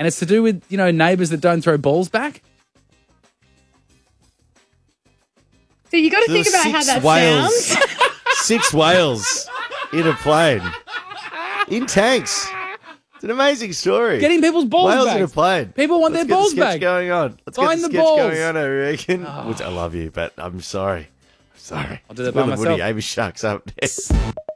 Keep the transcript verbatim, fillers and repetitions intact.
and it's to do with, you know, neighbours that don't throw balls back. So you got to There think were about how six that whales. sounds. Six whales in a plane. In tanks. It's an amazing story. Getting people's balls Whales back. in a plane. People want Let's their balls get the sketch back. going on. Let's Find get the the sketch balls. going on, I reckon. Which I love you, but I'm sorry. I'm sorry. I'll do that Will by and Woody, myself. Amy Shark's up next.